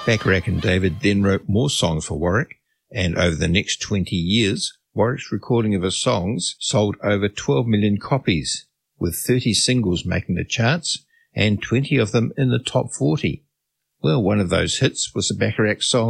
Bacharach and David then wrote more songs for Warwick, and over the next 20 years, Warwick's recording of his songs sold over 12 million copies, with 30 singles making the charts and 20 of them in the top 40. Well, one of those hits was the Bacharach song